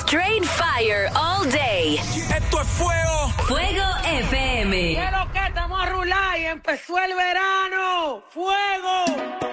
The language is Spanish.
Straight fire all day. Esto es fuego. Fuego FM. ¿Qué lo que estamos a rular y empezó el verano? ¡Fuego!